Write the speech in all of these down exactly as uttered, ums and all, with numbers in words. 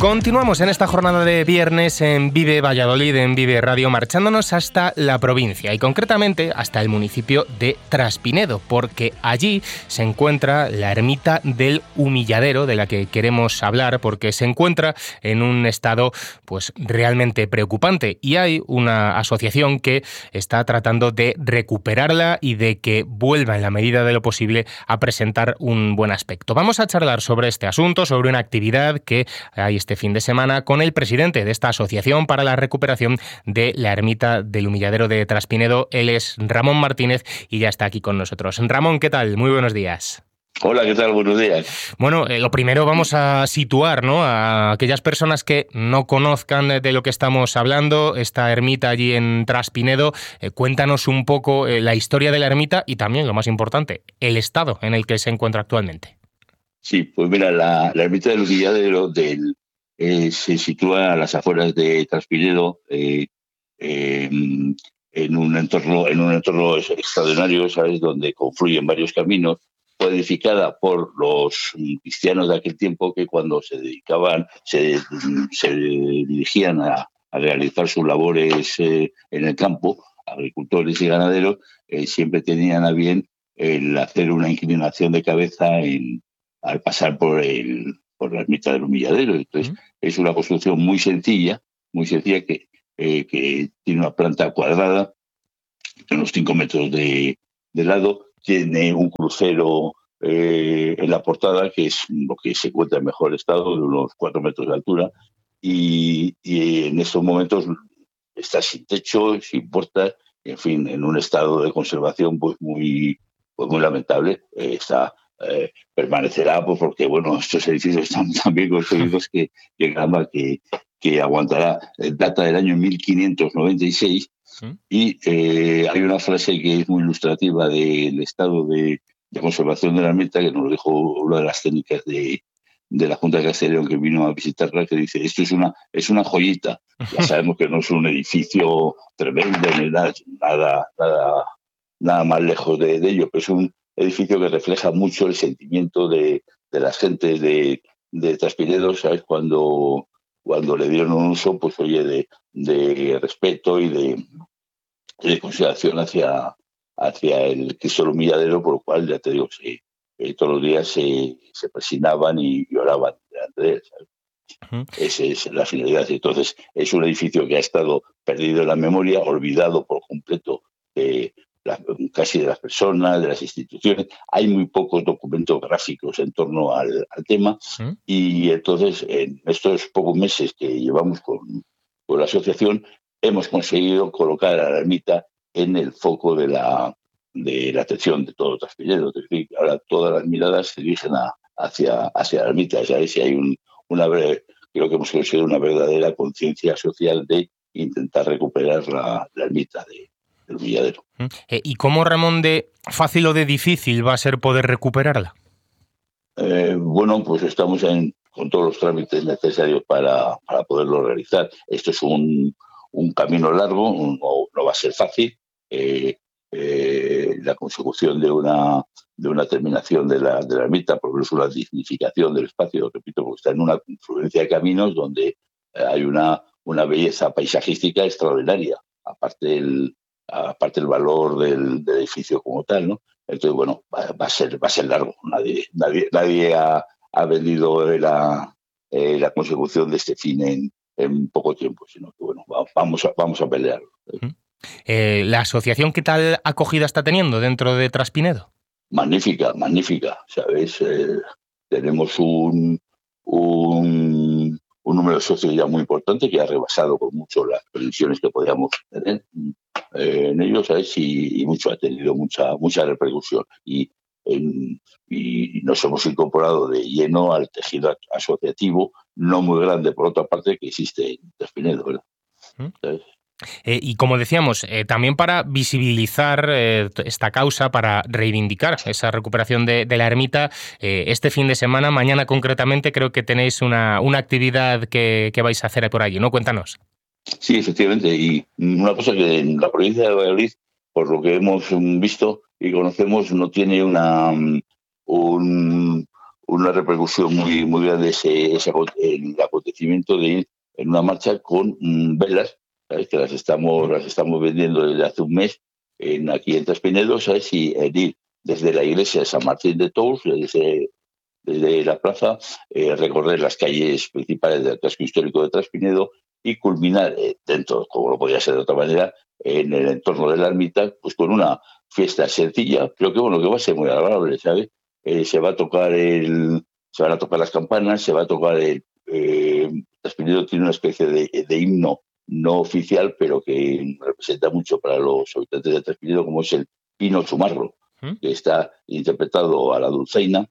Continuamos en esta jornada de viernes en Vive Valladolid, en Vive Radio, marchándonos hasta la provincia y concretamente hasta el municipio de Traspinedo, porque allí se encuentra la ermita del Humilladero, de la que queremos hablar, porque se encuentra en un estado pues realmente preocupante y hay una asociación que está tratando de recuperarla y de que vuelva en la medida de lo posible a presentar un buen aspecto. Vamos a charlar sobre este asunto, sobre una actividad que hay este fin de semana con el presidente de esta asociación para la recuperación de la ermita del Humilladero de Traspinedo. Él es Ramón Martínez y ya está aquí con nosotros. Ramón, ¿qué tal? Muy buenos días. Hola, ¿qué tal? Buenos días. Bueno, eh, lo primero vamos a situar, ¿no?, a aquellas personas que no conozcan de lo que estamos hablando, esta ermita allí en Traspinedo. Eh, cuéntanos un poco eh, la historia de la ermita y también, lo más importante, el estado en el que se encuentra actualmente. Sí, pues mira, la, la ermita del Humilladero del Eh, se sitúa a las afueras de Traspinedo, eh, eh, en un entorno en un entorno extraordinario, ¿sabes?, donde confluyen varios caminos, fue edificada por los cristianos de aquel tiempo que cuando se dedicaban, se, se dirigían a, a realizar sus labores eh, en el campo, agricultores y ganaderos, eh, siempre tenían a bien el hacer una inclinación de cabeza en, al pasar por el por la ermita del Humilladero. Entonces, ¿Mm? Es una construcción muy sencilla, muy sencilla que, eh, que tiene una planta cuadrada, de unos cinco metros de, de lado, tiene un crucero eh, en la portada, que es lo que se encuentra en mejor estado, de unos cuatro metros de altura, y, y en estos momentos está sin techo, sin puertas, en fin, en un estado de conservación pues muy, pues muy lamentable. Eh, está Eh, permanecerá, pues porque bueno, estos edificios están tan bien construidos que, que, que, que aguantará. Data del año mil quinientos noventa y seis ¿Mm? y eh, hay una frase que es muy ilustrativa del estado de, de conservación de la ermita, que nos lo dijo una de las técnicas de, de la Junta de Castellón que vino a visitarla, que dice: esto es una, es una joyita. Ya sabemos que no es un edificio tremendo ni nada, nada, nada, nada más lejos de, de ello, pero es un edificio que refleja mucho el sentimiento de, de las gentes de, de Traspinedo, ¿sabes? Cuando, cuando le dieron un uso, pues oye, de, de respeto y de, de consideración hacia, hacia el Cristo del Humilladero, por lo cual, ya te digo, sí, eh, todos los días se, se presinaban y lloraban delante de él, ¿sabes? Uh-huh. Esa es la finalidad. Entonces, es un edificio que ha estado perdido en la memoria, olvidado por completo, eh, La, casi de las personas, de las instituciones. Hay muy pocos documentos gráficos en torno al, al tema, ¿Mm? Y entonces en estos pocos meses que llevamos con, con la asociación hemos conseguido colocar a la ermita en el foco de la, de la atención de todo Traspinedo. Es decir, ahora todas las miradas se dirigen a, hacia, hacia la ermita, ¿sabes? Y hay un, una creo que hemos conseguido una verdadera conciencia social de intentar recuperar la, la ermita de el Humilladero. ¿Y cómo, Ramón, de fácil o de difícil va a ser poder recuperarla? Eh, bueno, pues estamos en, con todos los trámites necesarios para, para poderlo realizar. Esto es un, un camino largo, no, no va a ser fácil. Eh, eh, la consecución de una, de una terminación de la, de la ermita, porque es una dignificación del espacio, repito, porque está en una confluencia de caminos donde hay una, una belleza paisajística extraordinaria, aparte del aparte el valor del, del edificio como tal, ¿no? Entonces, bueno, va, va a ser va a ser largo. Nadie nadie, nadie ha, ha vendido la, eh, la consecución de este fin en, en poco tiempo, sino que, bueno, vamos a, vamos a pelearlo. Eh, ¿La asociación qué tal acogida está teniendo dentro de Traspinedo? Magnífica, magnífica, ¿sabes? Eh, tenemos un, un, un número de socios ya muy importante que ha rebasado con mucho las previsiones que podíamos tener eh, en ellos, ¿sabes? Y, y mucho ha tenido mucha mucha repercusión. Y, en, y nos hemos incorporado de lleno al tejido asociativo, no muy grande, por otra parte, que existe en Traspinedo, ¿verdad? ¿Sabes? Eh, y como decíamos, eh, también para visibilizar eh, esta causa, para reivindicar esa recuperación de, de la ermita, eh, este fin de semana, mañana concretamente, creo que tenéis una, una actividad que, que vais a hacer por allí, ¿no? Cuéntanos. Sí, efectivamente. Y una cosa que en la provincia de Valladolid, por lo que hemos visto y conocemos, no tiene una un, una repercusión muy, muy grande ese, ese el acontecimiento de ir en una marcha con mm, velas, ¿sabes? Que las estamos, las estamos vendiendo desde hace un mes en, aquí en Traspinedo, ¿sabes? Y el ir desde la iglesia de San Martín de Tours, desde, desde la plaza, eh, recorrer las calles principales del casco histórico de Traspinedo y culminar eh, dentro, como no podía ser de otra manera, en el entorno de la ermita, pues con una fiesta sencilla, pero que bueno, que va a ser muy agradable, ¿sabes? Eh, se va a tocar el, se van a tocar las campanas, se va a tocar el eh, Traspinedo tiene una especie de, de himno no oficial, pero que representa mucho para los habitantes de Traspinedo, como es el Pino Chumarro, ¿Mm? que está interpretado a la dulzaina,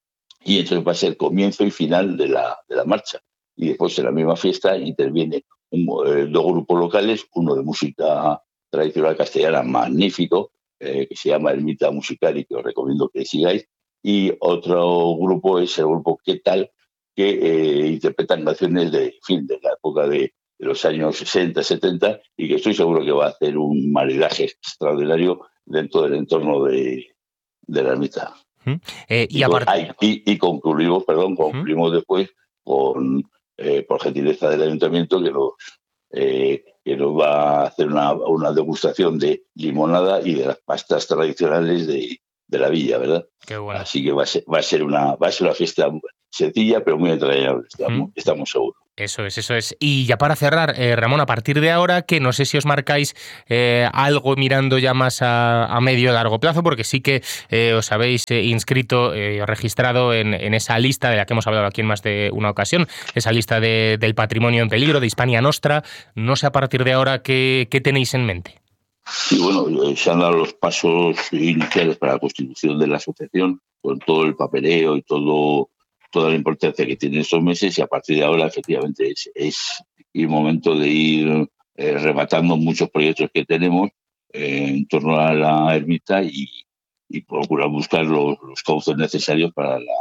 y entonces va a ser comienzo y final de la, de la marcha. Y después en la misma fiesta interviene un, eh, dos grupos locales, uno de música tradicional castellana magnífico, eh, que se llama Ermita Musical y que os recomiendo que sigáis, y otro grupo es el grupo ¿Qué tal?, que eh, interpretan canciones de, en fin, de la época de, de los años sesenta, setenta, y que estoy seguro que va a hacer un maridaje extraordinario dentro del entorno de, de la ermita. ¿Mm? Eh, y, y, aparte... y, y concluimos, perdón, concluimos ¿Mm? después con, eh, por gentileza del ayuntamiento, que nos, eh, que nos va a hacer una, una degustación de limonada y de las pastas tradicionales de, de la villa, ¿verdad? Qué bueno. Así que va a ser, va a ser, una, va a ser una fiesta sencilla, pero muy entrañable, estamos, ¿Mm? estamos seguros. Eso es, eso es. Y ya para cerrar, eh, Ramón, a partir de ahora, que no sé si os marcáis eh, algo mirando ya más a, a medio largo plazo, porque sí que eh, os habéis eh, inscrito, eh, registrado en, en esa lista de la que hemos hablado aquí en más de una ocasión, esa lista de, del patrimonio en peligro, de Hispania Nostra. No sé a partir de ahora qué, qué tenéis en mente. Sí, bueno, se han dado los pasos iniciales para la constitución de la asociación, con todo el papeleo y todo... toda la importancia que tienen estos meses, y a partir de ahora efectivamente es, es el momento de ir eh, rematando muchos proyectos que tenemos eh, en torno a la ermita y, y procurar buscar los, los cauces necesarios para la,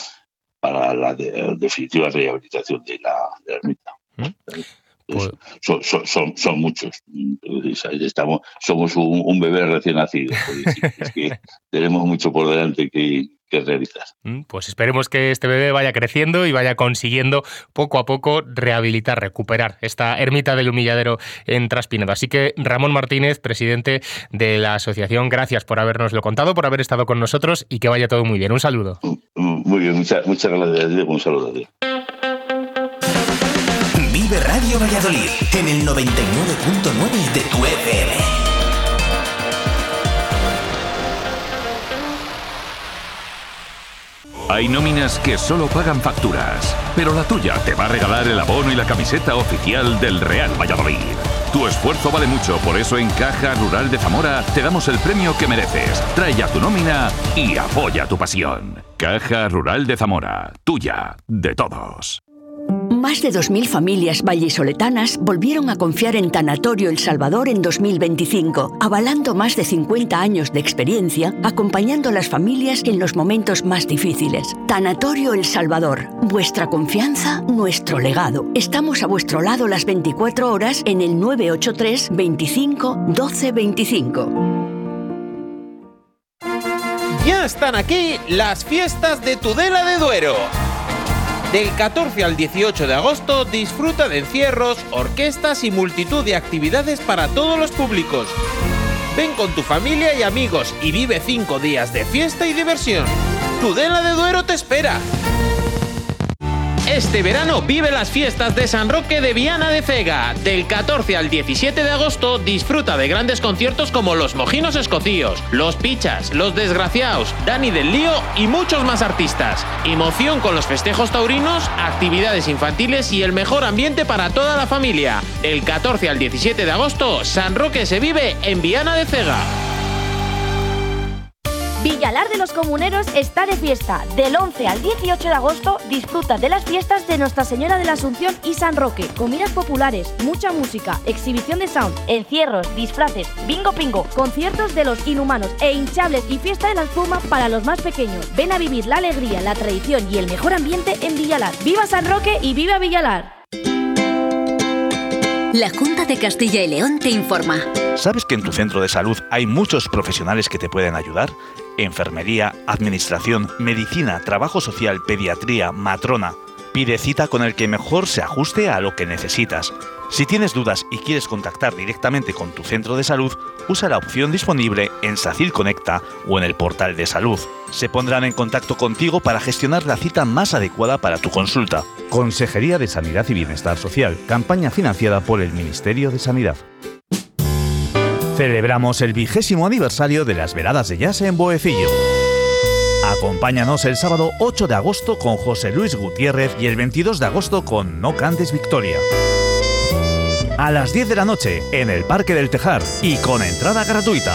para la de, definitiva rehabilitación de la, de la ermita. ¿Mm? Pues, son, son, son, son muchos. Estamos, somos un, un bebé recién nacido. Es que tenemos mucho por delante que, que realizar. Pues esperemos que este bebé vaya creciendo y vaya consiguiendo poco a poco rehabilitar, recuperar esta ermita del Humilladero en Traspinedo. Así que Ramón Martínez, presidente de la asociación, gracias por habernoslo contado, por haber estado con nosotros y que vaya todo muy bien. Un saludo. Muy bien, muchas, muchas gracias. Un saludo a ti. Vive Radio Valladolid en el noventa y nueve punto nueve de tu F M. Hay nóminas que solo pagan facturas, pero la tuya te va a regalar el abono y la camiseta oficial del Real Valladolid. Tu esfuerzo vale mucho, por eso en Caja Rural de Zamora te damos el premio que mereces. Trae ya tu nómina y apoya tu pasión. Caja Rural de Zamora, tuya, de todos. Más de dos mil familias vallisoletanas volvieron a confiar en Tanatorio El Salvador en dos mil veinticinco, avalando más de cincuenta años de experiencia, acompañando a las familias en los momentos más difíciles. Tanatorio El Salvador, vuestra confianza, nuestro legado. Estamos a vuestro lado las veinticuatro horas en el nueve ocho tres, veinticinco, doce veinticinco. Ya están aquí las fiestas de Tudela de Duero. Del catorce al dieciocho de agosto disfruta de encierros, orquestas y multitud de actividades para todos los públicos. Ven con tu familia y amigos y vive cinco días de fiesta y diversión. Tudela de Duero te espera. Este verano vive las fiestas de San Roque de Viana de Cega. Del catorce al diecisiete de agosto disfruta de grandes conciertos como Los Mojinos Escocíos, Los Pichas, Los Desgraciados, Dani del Lío y muchos más artistas. Emoción con los festejos taurinos, actividades infantiles y el mejor ambiente para toda la familia. Del catorce al diecisiete de agosto, San Roque se vive en Viana de Cega. Villalar de los Comuneros está de fiesta. Del once al dieciocho de agosto disfruta de las fiestas de Nuestra Señora de la Asunción y San Roque. Comidas populares, mucha música, exhibición de sound, encierros, disfraces, bingo pingo, conciertos de los Inhumanos e hinchables y fiesta de la espuma para los más pequeños. Ven a vivir la alegría, la tradición y el mejor ambiente en Villalar. ¡Viva San Roque y viva Villalar! La Junta de Castilla y León te informa. ¿Sabes que en tu centro de salud hay muchos profesionales que te pueden ayudar? enfermería, administración, medicina, trabajo social, pediatría, matrona. Pide cita con el que mejor se ajuste a lo que necesitas. Si tienes dudas y quieres contactar directamente con tu centro de salud, usa la opción disponible en SACIL Conecta o en el portal de salud. Se pondrán en contacto contigo para gestionar la cita más adecuada para tu consulta. Consejería de Sanidad y Bienestar Social, campaña financiada por el Ministerio de Sanidad. Celebramos el vigésimo aniversario de las veladas de jazz en Boecillo. Acompáñanos el sábado ocho de agosto con José Luis Gutiérrez y el veintidós de agosto con No Cantes Victoria. A las diez de la noche en el Parque del Tejar y con entrada gratuita.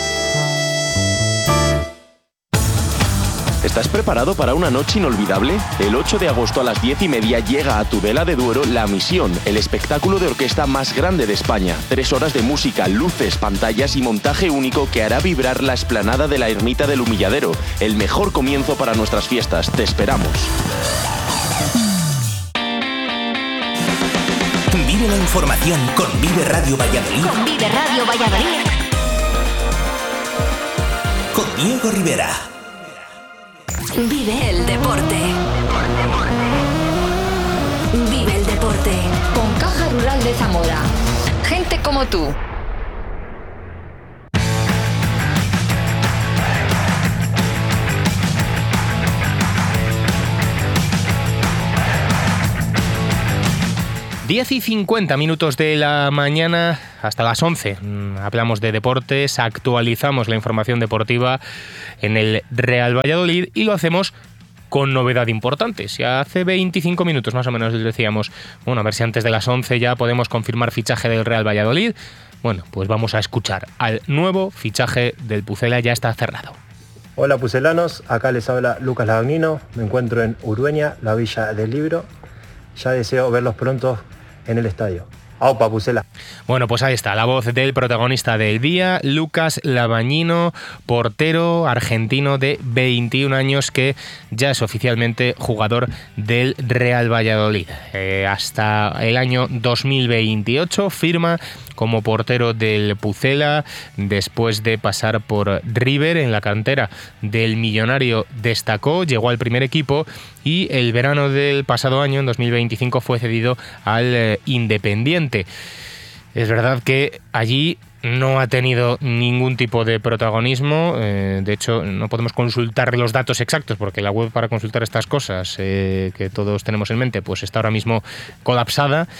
¿Estás preparado para una noche inolvidable? El ocho de agosto a las diez y media llega a Tudela de Duero La Misión, el espectáculo de orquesta más grande de España. Tres horas de música, luces, pantallas y montaje único que hará vibrar la explanada de la Ermita del Humilladero. El mejor comienzo para nuestras fiestas. Te esperamos. Vive la información con Vive Radio Valladolid. Con Vive Radio Valladolid. Con Diego Rivera. Vive el deporte. Vive el deporte. Con Caja Rural de Zamora. Gente como tú. diez y cincuenta minutos de la mañana hasta las once. Hablamos de deportes, actualizamos la información deportiva en el Real Valladolid y lo hacemos con novedad importante. Si hace veinticinco minutos más o menos les decíamos, bueno, a ver si antes de las once ya podemos confirmar fichaje del Real Valladolid. Bueno, pues vamos a escuchar al nuevo fichaje del Pucela, ya está cerrado. Hola pucelanos, acá les habla Lucas Lavagnino, me encuentro en Urueña, la Villa del Libro. Ya deseo verlos pronto en el estadio. ¡Aupa, Pucela! Bueno, pues ahí está, la voz del protagonista del día, Lucas Lavagnino, portero argentino de veintiún años que ya es oficialmente jugador del Real Valladolid. Eh, hasta el año dos mil veintiocho firma como portero del Pucela, después de pasar por River en la cantera del Millonario destacó, llegó al primer equipo y el verano del pasado año, en dos mil veinticinco, fue cedido al eh, Independiente. Es verdad que allí no ha tenido ningún tipo de protagonismo, eh, de hecho no podemos consultar los datos exactos porque la web para consultar estas cosas eh, que todos tenemos en mente pues está ahora mismo colapsada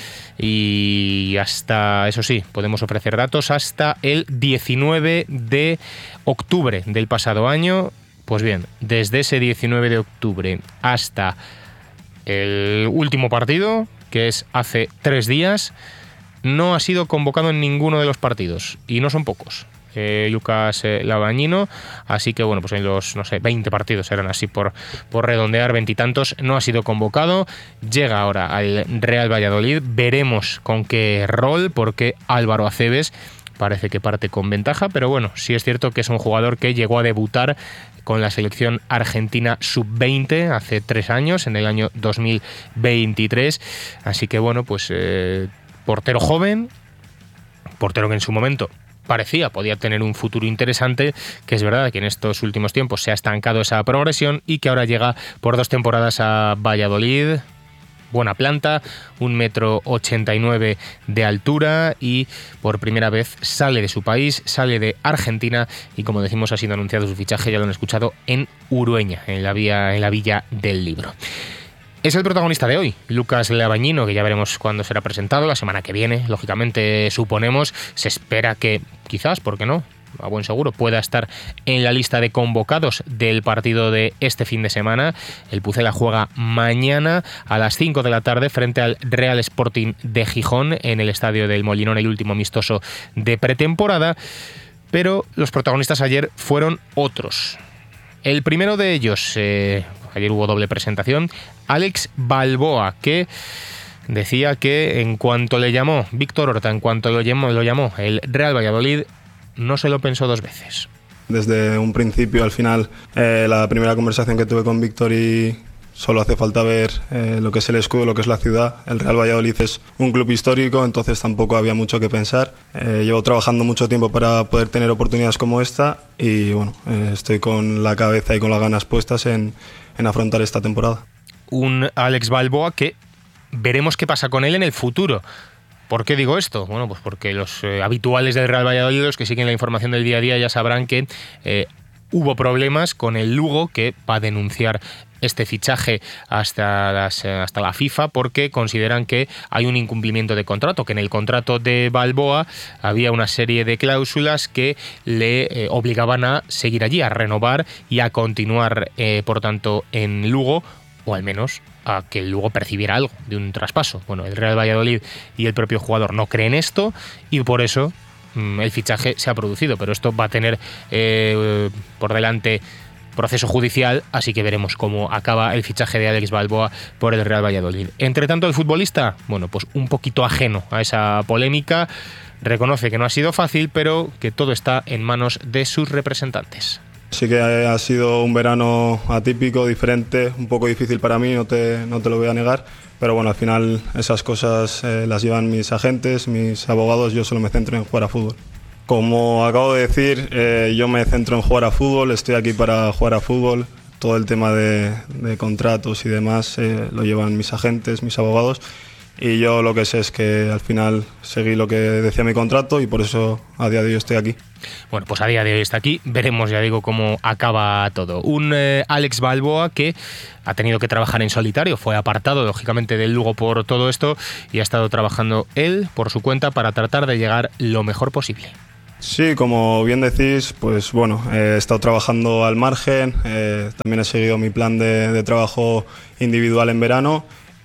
y hasta, eso sí, podemos ofrecer datos hasta el diecinueve de octubre del pasado año. Pues bien, desde ese diecinueve de octubre hasta el último partido, que es hace tres días, no ha sido convocado en ninguno de los partidos, y no son pocos. Eh, Lucas eh, Lavagnino, así que bueno, pues en los, no sé, veinte partidos eran así por, por redondear, veintitantos, no ha sido convocado, llega ahora al Real Valladolid, veremos con qué rol, porque Álvaro Aceves parece que parte con ventaja, pero bueno, sí es cierto que es un jugador que llegó a debutar con la selección argentina sub veinte hace tres años, en el año dos mil veintitrés, así que bueno, pues eh, portero joven, portero que en su momento parecía podía tener un futuro interesante, que es verdad que en estos últimos tiempos se ha estancado esa progresión y que ahora llega por dos temporadas a Valladolid. Buena planta, un metro ochenta y nueve de altura y por primera vez sale de su país, sale de Argentina y como decimos ha sido anunciado su fichaje, ya lo han escuchado, en Urueña, en la, vía, en la Villa del Libro. Es el protagonista de hoy, Lucas Lavagnino, que ya veremos cuándo será presentado, la semana que viene, lógicamente suponemos, se espera que quizás, ¿por qué no?, a buen seguro, pueda estar en la lista de convocados del partido de este fin de semana. El Pucela juega mañana a las cinco de la tarde frente al Real Sporting de Gijón en el Estadio del Molinón, el último amistoso de pretemporada, pero los protagonistas ayer fueron otros. El primero de ellos, eh, ayer hubo doble presentación, Alex Balboa, que decía que en cuanto le llamó Víctor Horta, en cuanto lo llamó, lo llamó el Real Valladolid, no se lo pensó dos veces. Desde un principio al final, eh, la primera conversación que tuve con Víctor y solo hace falta ver eh, lo que es el escudo, lo que es la ciudad. El Real Valladolid es un club histórico, entonces tampoco había mucho que pensar. Eh, llevo trabajando mucho tiempo para poder tener oportunidades como esta y bueno, eh, estoy con la cabeza y con las ganas puestas en, en afrontar esta temporada. Un Alex Balboa que veremos qué pasa con él en el futuro. ¿Por qué digo esto? Bueno, pues porque los eh, habituales del Real Valladolid, los que siguen la información del día a día, ya sabrán que eh, hubo problemas con el Lugo, que va a denunciar este fichaje hasta, las, hasta la FIFA porque consideran que hay un incumplimiento de contrato, que en el contrato de Balboa había una serie de cláusulas que le eh, obligaban a seguir allí, a renovar y a continuar, eh, por tanto, en Lugo, o al menos a que el Lugo percibiera algo de un traspaso. Bueno, el Real Valladolid y el propio jugador no creen esto y por eso mmm, el fichaje se ha producido, pero esto va a tener eh, por delante proceso judicial, así que veremos cómo acaba el fichaje de Alex Balboa por el Real Valladolid. Entre tanto, el futbolista, bueno, pues un poquito ajeno a esa polémica, reconoce que no ha sido fácil, pero que todo está en manos de sus representantes. Sí que ha sido un verano atípico, diferente, un poco difícil para mí, no te, no te lo voy a negar, pero bueno, al final esas cosas eh, las llevan mis agentes, mis abogados, yo solo me centro en jugar a fútbol. Como acabo de decir, eh, yo me centro en jugar a fútbol, estoy aquí para jugar a fútbol, todo el tema de, de contratos y demás eh, lo llevan mis agentes, mis abogados, y yo lo que sé es que al final seguí lo que decía mi contrato y por eso a día de hoy estoy aquí. Bueno, pues a día de hoy está aquí, veremos, ya digo, cómo acaba todo. Un eh, Alex Balboa que ha tenido que trabajar en solitario, fue apartado lógicamente del Lugo por todo esto y ha estado trabajando él por su cuenta para tratar de llegar lo mejor posible. Sí, como bien decís, pues bueno, eh, he estado trabajando al margen, eh, también he seguido mi plan de, de trabajo individual en verano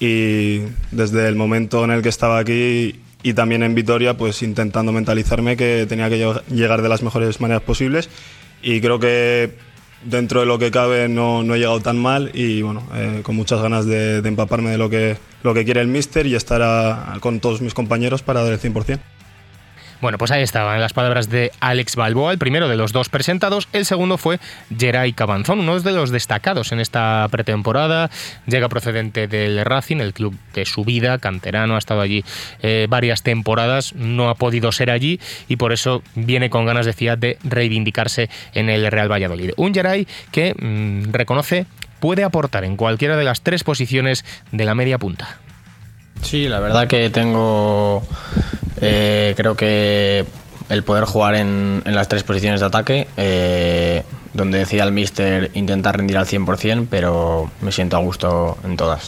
y desde el momento en el que estaba aquí y también en Vitoria, pues intentando mentalizarme que tenía que llegar de las mejores maneras posibles y creo que dentro de lo que cabe no, no he llegado tan mal y bueno, eh, con muchas ganas de, de empaparme de lo que, lo que quiere el míster y estar a, con todos mis compañeros para dar el cien por ciento. Bueno, pues ahí estaban las palabras de Alex Balboa, el primero de los dos presentados. El segundo fue Geray Cabanzón, uno de los destacados en esta pretemporada. Llega procedente del Racing, el club de su vida, canterano, ha estado allí eh, varias temporadas, no ha podido ser allí y por eso viene con ganas, decía, de reivindicarse en el Real Valladolid. Un Geray que mmm, reconoce puede aportar en cualquiera de las tres posiciones de la media punta. Sí, la verdad que tengo, eh, creo que el poder jugar en, en las tres posiciones de ataque, eh, donde decía el míster intentar rendir al cien por ciento, pero me siento a gusto en todas.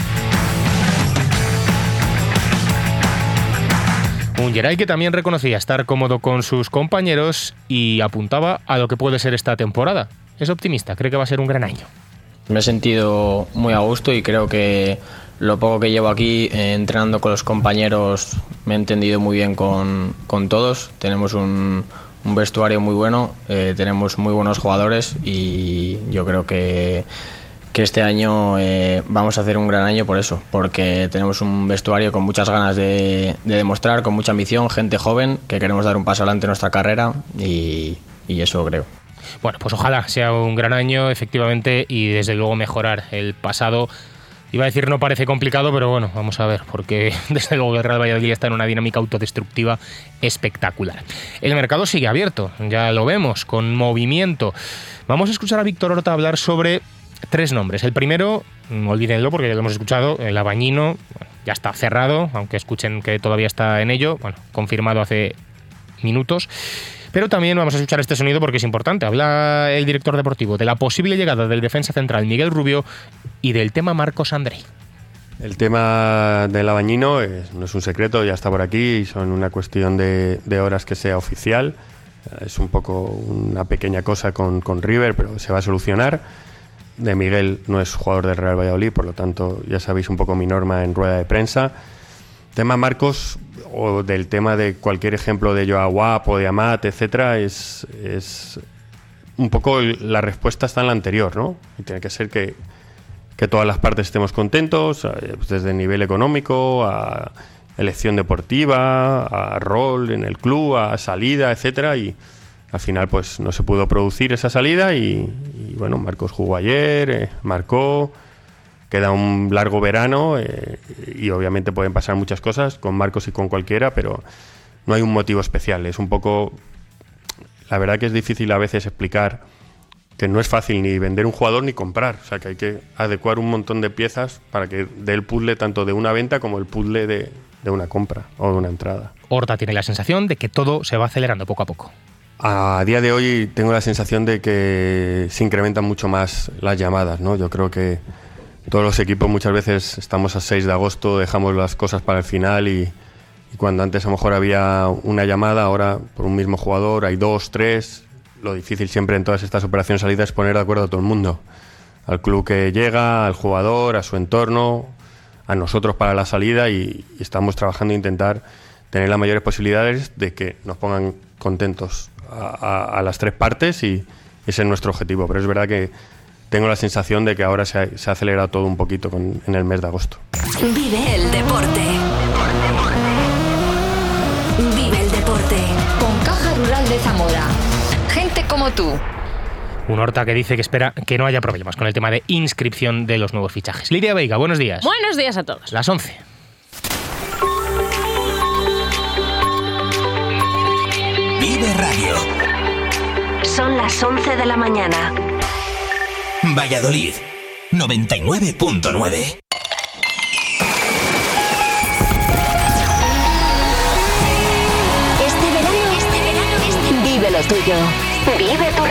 Un Geray que también reconocía estar cómodo con sus compañeros y apuntaba a lo que puede ser esta temporada. Es optimista, cree que va a ser un gran año. Me he sentido muy a gusto y creo que lo poco que llevo aquí eh, entrenando con los compañeros me he entendido muy bien con, con todos. Tenemos un, un vestuario muy bueno, eh, tenemos muy buenos jugadores y yo creo que, que este año eh, vamos a hacer un gran año por eso, porque tenemos un vestuario con muchas ganas de, de demostrar, con mucha ambición, gente joven que queremos dar un paso adelante en nuestra carrera y, y eso creo. Bueno, pues ojalá sea un gran año, efectivamente, y desde luego mejorar el pasado. Iba a decir no parece complicado, pero bueno, vamos a ver, porque desde luego el Real Valladolid está en una dinámica autodestructiva espectacular. El mercado sigue abierto, ya lo vemos, con movimiento. Vamos a escuchar a Víctor Horta hablar sobre tres nombres. El primero, olvídenlo porque ya lo hemos escuchado, el Abañino, bueno, ya está cerrado, aunque escuchen que todavía está en ello, bueno, confirmado hace minutos. Pero también vamos a escuchar este sonido porque es importante. Habla el director deportivo de la posible llegada del defensa central Miguel Rubio y del tema Marcos Andrei. El tema del Abañino es, no es un secreto, ya está por aquí y son una cuestión de, de horas que sea oficial. Es un poco una pequeña cosa con, con River, pero se va a solucionar. De Miguel no es jugador del Real Valladolid, por lo tanto ya sabéis un poco mi norma en rueda de prensa. Tema Marcos, o del tema de cualquier ejemplo de Joao Guapo, de Amat, etcétera, es, es un poco la respuesta está en la anterior, ¿no? Y tiene que ser que, que todas las partes estemos contentos, desde el nivel económico, a elección deportiva, a rol en el club, a salida, etcétera, y al final pues no se pudo producir esa salida y, y bueno, Marcos jugó ayer, eh, marcó, queda un largo verano eh, y obviamente pueden pasar muchas cosas con Marcos y con cualquiera, pero no hay un motivo especial. Es un poco... La verdad que es difícil a veces explicar que no es fácil ni vender un jugador ni comprar. O sea, que hay que adecuar un montón de piezas para que dé el puzzle tanto de una venta como el puzzle de, de una compra o de una entrada. Horta tiene la sensación de que todo se va acelerando poco a poco. A día de hoy tengo la sensación de que se incrementan mucho más las llamadas, ¿no? Yo creo que todos los equipos muchas veces estamos a seis de agosto, dejamos las cosas para el final y, y cuando antes a lo mejor había una llamada, ahora por un mismo jugador hay dos, tres. Lo difícil siempre en todas estas operaciones salidas es poner de acuerdo a todo el mundo. Al club que llega, al jugador, a su entorno, a nosotros para la salida y, y estamos trabajando e intentar tener las mayores posibilidades de que nos pongan contentos a, a, a las tres partes y ese es nuestro objetivo. Pero es verdad que tengo la sensación de que ahora se ha, se ha acelerado todo un poquito con, en el mes de agosto. Vive el deporte. Vive el deporte con Caja Rural de Zamora. Gente como tú. Un Horta que dice que espera que no haya problemas con el tema de inscripción de los nuevos fichajes. Lidia Veiga, buenos días. Buenos días a todos. Las once. Vive Radio. Son las once de la mañana. Valladolid, noventa y nueve punto nueve. Este verano, este verano, este... Vive lo tuyo. Vive tu